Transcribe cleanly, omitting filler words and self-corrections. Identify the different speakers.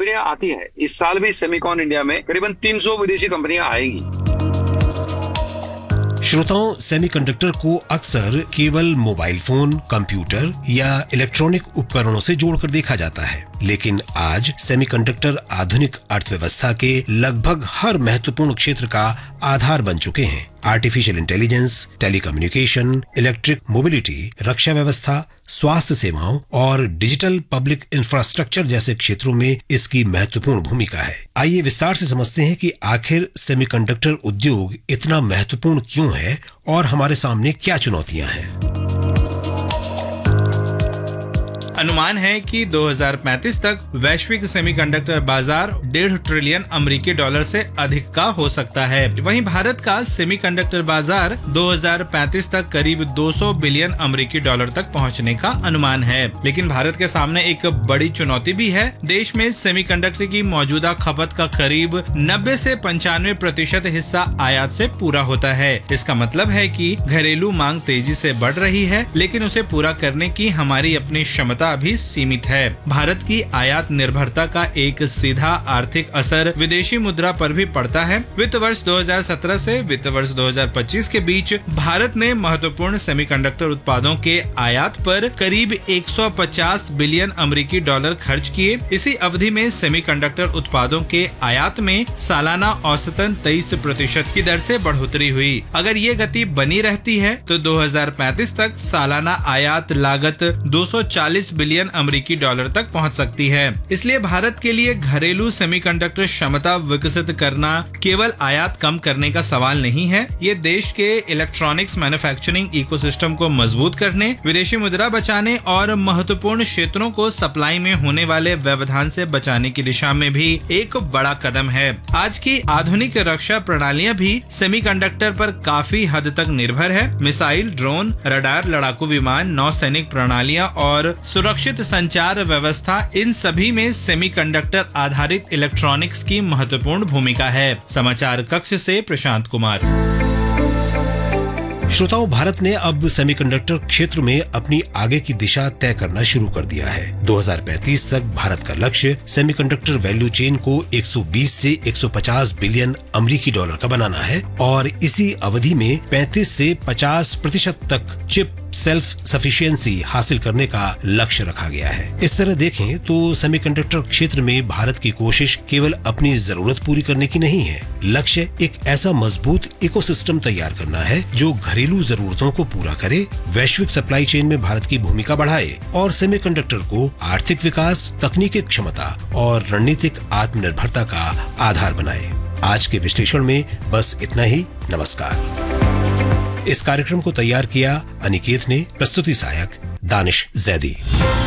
Speaker 1: कंपनियां आती है। इस साल भी सेमिकॉन इंडिया में करीबन 300 विदेशी कंपनियां आएंगी।
Speaker 2: श्रोताओं, सेमीकंडक्टर को अक्सर केवल मोबाइल फोन, कंप्यूटर या इलेक्ट्रॉनिक उपकरणों से जोड़कर देखा जाता है, लेकिन आज सेमीकंडक्टर आधुनिक अर्थव्यवस्था के लगभग हर महत्वपूर्ण क्षेत्र का आधार बन चुके हैं। Artificial intelligence, telecommunication, electric mobility, रक्षा व्यवस्था, स्वास्थ्य सेवाओं और डिजिटल पब्लिक इंफ्रास्ट्रक्चर जैसे क्षेत्रों में इसकी महत्वपूर्ण भूमिका है। आइए विस्तार से समझते हैं कि आखिर सेमीकंडक्टर उद्योग इतना महत्वपूर्ण क्यों है और हमारे सामने क्या चुनौतियां हैं।
Speaker 3: अनुमान है कि 2035 तक वैश्विक सेमीकंडक्टर बाजार 1.5 ट्रिलियन अमेरिकी डॉलर से अधिक का हो सकता है। वहीं भारत का सेमीकंडक्टर बाजार 2035 तक करीब 200 बिलियन अमेरिकी डॉलर तक पहुंचने का अनुमान है। लेकिन भारत के सामने एक बड़ी चुनौती भी है। देश में सेमीकंडक्टर की मौजूदा खपत का करीब 90 से 95% हिस्सा आयात से पूरा होता है। इसका मतलब है कि घरेलू मांग तेजी से बढ़ रही है, लेकिन उसे पूरा करने की हमारी अपनी क्षमता भी सीमित है। भारत की आयात निर्भरता का एक सीधा आर्थिक असर विदेशी मुद्रा पर भी पड़ता है। वित्त वर्ष 2017 से वित्त वर्ष 2025 के बीच भारत ने महत्वपूर्ण सेमीकंडक्टर उत्पादों के आयात पर करीब 150 बिलियन अमेरिकी डॉलर खर्च किए। इसी अवधि में सेमीकंडक्टर उत्पादों के आयात में सालाना औसतन 23% की दर से बढ़ोतरी हुई। अगर ये गति बनी रहती है तो 2035 तक सालाना आयात लागत 240 बिलियन अमेरिकी डॉलर तक पहुंच सकती है। इसलिए भारत के लिए घरेलू सेमीकंडक्टर क्षमता विकसित करना केवल आयात कम करने का सवाल नहीं है। ये देश के इलेक्ट्रॉनिक्स मैन्युफैक्चरिंग इकोसिस्टम को मजबूत करने, विदेशी मुद्रा बचाने और महत्वपूर्ण क्षेत्रों को सप्लाई में होने वाले व्यवधान से बचाने की दिशा में भी एक बड़ा कदम है। आज की आधुनिक रक्षा प्रणालियां भी सेमीकंडक्टर पर काफी हद तक निर्भर है। मिसाइल, ड्रोन, रडार, लड़ाकू विमान, नौसैनिक प्रणालियां और सुरक्षित संचार व्यवस्था, इन सभी में सेमीकंडक्टर आधारित इलेक्ट्रॉनिक्स की महत्वपूर्ण भूमिका है। समाचार कक्ष से प्रशांत कुमार।
Speaker 2: श्रोताओं, भारत ने अब सेमीकंडक्टर क्षेत्र में अपनी आगे की दिशा तय करना शुरू कर दिया है। 2035 तक भारत का लक्ष्य सेमीकंडक्टर वैल्यू चेन को 120 से 150 बिलियन अमेरिकी डॉलर का बनाना है और इसी अवधि में 35 से 50% तक चिप सेल्फ सफिशिएंसी हासिल करने का लक्ष्य रखा गया है। इस तरह देखें तो सेमीकंडक्टर क्षेत्र में भारत की कोशिश केवल अपनी जरूरत पूरी करने की नहीं है। लक्ष्य एक ऐसा मजबूत इकोसिस्टम तैयार करना है जो घरेलू जरूरतों को पूरा करे, वैश्विक सप्लाई चेन में भारत की भूमिका बढ़ाए और सेमीकंडक्टर को आर्थिक विकास, तकनीकी क्षमता और रणनीतिक आत्मनिर्भरता का आधार बनाए। आज के विश्लेषण में बस इतना ही। नमस्कार। इस कार्यक्रम को तैयार किया अनिकेत ने, प्रस्तुति सहायक दानिश जैदी।